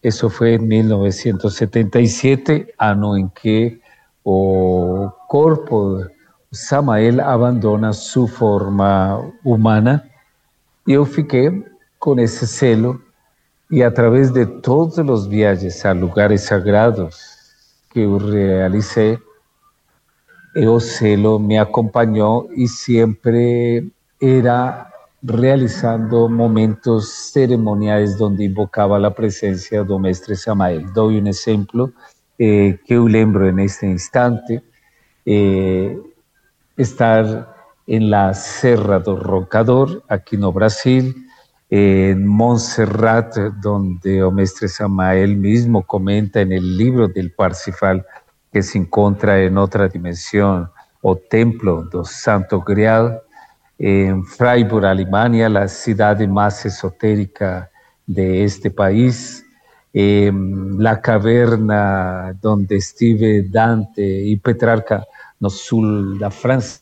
Isso foi em 1977, ano em que o corpo de Samael abandona sua forma humana, e eu fiquei com esse selo, e através de todos os viagens a lugares sagrados que eu realicei, o selo me acompanhou e sempre era realizando momentos cerimoniais onde invocava a presença do Mestre Samael. Dou um exemplo que eu lembro neste instante, eh, estar en la Serra do Roncador, aquí no Brasil, en Montserrat, donde o Mestre Samael mismo comenta en el libro del Parsifal que se encontra en otra dimensión, o templo do Santo Grial, en Freiburg, Alemania, la ciudad más esotérica de este país, la caverna donde estive Dante y Petrarca no sul da Francia,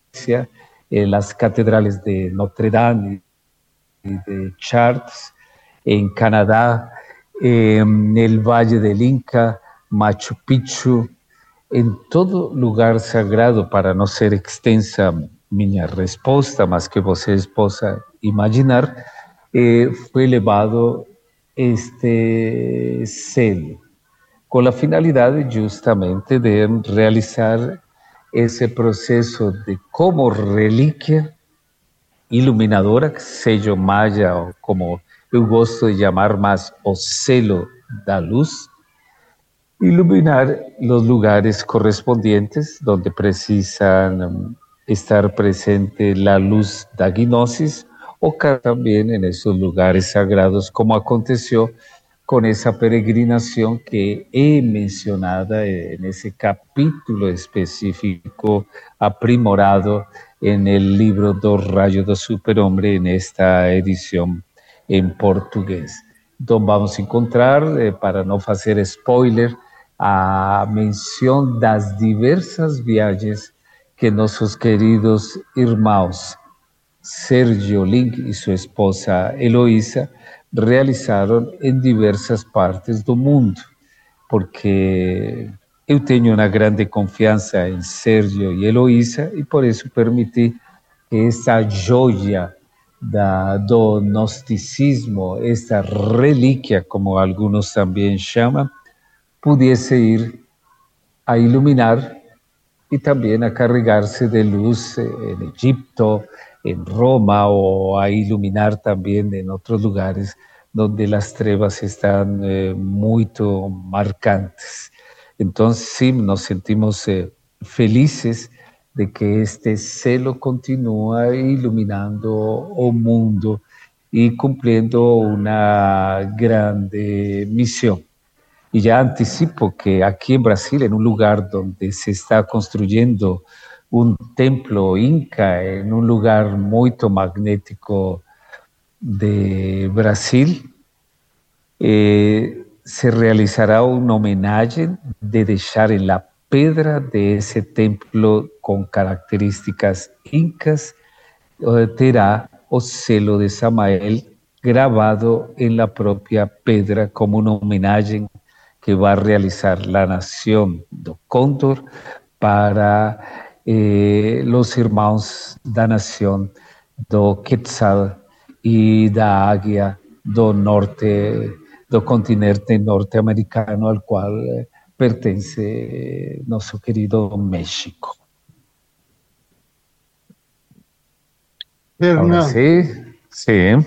las catedrales de Notre Dame y de Chartres, en Canadá, en el Valle del Inca, Machu Picchu, en todo lugar sagrado, para não ser extensa minha resposta, mas que vocês possam imaginar, foi levado este selo, com a finalidade justamente de realizar esse processo de como relíquia iluminadora, seja maia ou como eu gosto de chamar mais o selo da luz, iluminar os lugares correspondientes onde precisam estar presente a luz da gnosis, ou também em esses lugares sagrados, como aconteceu com essa peregrinação que é mencionada nesse capítulo específico aprimorado no livro do Raio do Superhombre, nesta edição em português. Então vamos encontrar, para não fazer spoiler, a menção das diversas viagens que nossos queridos irmãos Sergio Link e sua esposa Eloísa realizaram em diversas partes do mundo, porque eu tenho uma grande confiança em Sergio e Eloísa, e por isso permiti que essa joia do gnosticismo, esta relíquia, como alguns também chamam, pudesse ir a iluminar e também a carregar-se de luz em Egipto, em Roma, ou a iluminar também em outros lugares onde as trevas estão muito marcantes. Então, sim, nos sentimos felizes de que este selo continua iluminando o mundo e cumprindo uma grande missão. E já antecipo que aqui em Brasil, em um lugar onde se está construindo um templo inca, em um lugar muito magnético de Brasil, se realizará uma homenagem de deixar em la pedra de ese templo com características incas, terá o selo de Samael gravado em la própria pedra como uma homenagem que vai realizar a nação do Cóndor para os irmãos da nação do Quetzal e da Águia do norte, do continente norte-americano, ao qual pertence nosso querido México. Fernando, sim.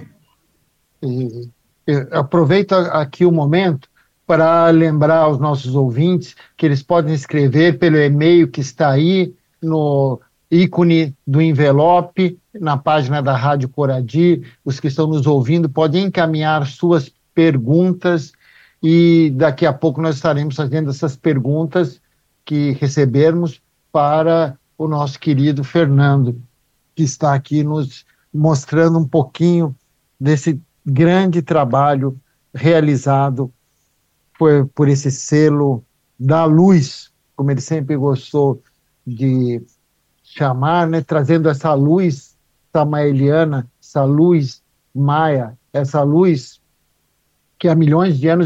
Aproveito aqui o momento para lembrar aos nossos ouvintes que eles podem escrever pelo e-mail que está aí no ícone do envelope, na página da Rádio Coradi. Os que estão nos ouvindo podem encaminhar suas perguntas e daqui a pouco nós estaremos fazendo essas perguntas que recebermos para o nosso querido Fernando, que está aqui nos mostrando um pouquinho desse grande trabalho realizado por esse selo da luz, como ele sempre gostou de chamar, né? Trazendo essa luz samaeliana, essa luz maia, essa luz que há milhões de anos